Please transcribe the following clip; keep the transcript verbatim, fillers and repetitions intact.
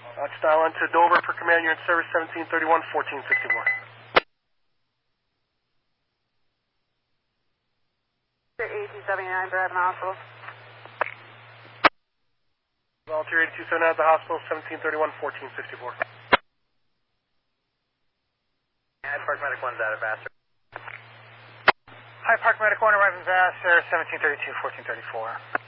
Let's dial into Dover for command. You're in service seventeen thirty-one, fourteen sixty-four. eighteen seventy-nine, driving hospital. Volunteer eighty-two seventy-nine at the hospital, seventeen thirty-one, fourteen sixty-four. Hyde Park Medic one's out of Vassar. Hyde Park Medic one arriving Vassar, seventeen thirty-two, fourteen thirty-four.